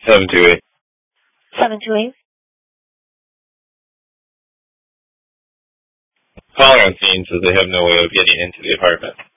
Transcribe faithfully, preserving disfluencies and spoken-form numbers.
seven two eight. seven two eight. Caller on scene says they have no way of getting into the apartment.